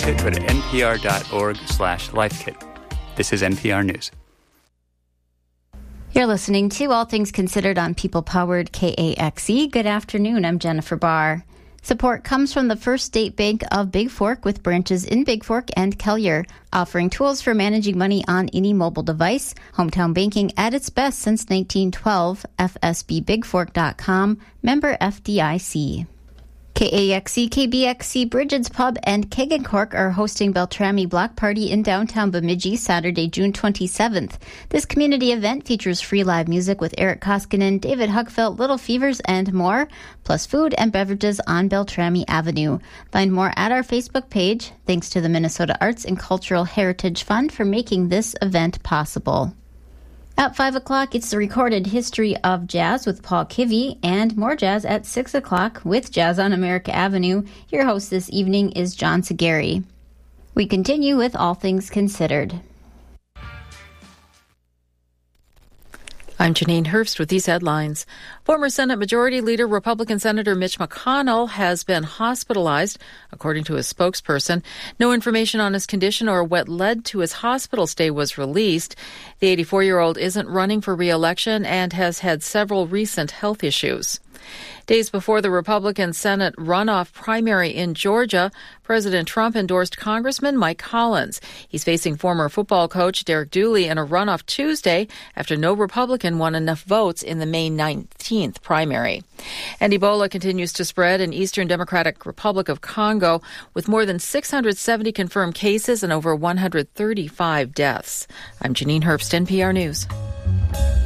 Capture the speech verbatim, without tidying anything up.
LifeKit, go to npr.org slash LifeKit. This is N P R News. You're listening to All Things Considered on People-Powered K A X E. Good afternoon. I'm Jennifer Barr. Support comes from the First State Bank of Big Fork with branches in Big Fork and Kelliher, offering tools for managing money on any mobile device. Hometown banking at its best since nineteen twelve. F S B big fork dot com, member F D I C. K A X E, K B X C, Bridget's Pub, and Keg and Cork are hosting Beltrami Block Party in downtown Bemidji Saturday, June twenty-seventh. This community event features free live music with Eric Koskinen, David Huckfeld, Little Fevers, and more, plus food and beverages on Beltrami Avenue. Find more at our Facebook page. Thanks to the Minnesota Arts and Cultural Heritage Fund for making this event possible. At five o'clock, it's the recorded history of jazz with Paul Kivy, and more jazz at six o'clock with Jazz on America Avenue. Your host this evening is John Segari. We continue with All Things Considered. I'm Janine Herbst with these headlines. Former Senate Majority Leader Republican Senator Mitch McConnell has been hospitalized, according to his spokesperson. No information on his condition or what led to his hospital stay was released. The eighty-four-year-old isn't running for re-election and has had several recent health issues. Days before the Republican Senate runoff primary in Georgia, President Trump endorsed Congressman Mike Collins. He's facing former football coach Derek Dooley in a runoff Tuesday after no Republican won enough votes in the May nineteenth primary. And Ebola continues to spread in Eastern Democratic Republic of Congo with more than six hundred seventy confirmed cases and over one hundred thirty-five deaths. I'm Janine Herbst, N P R News.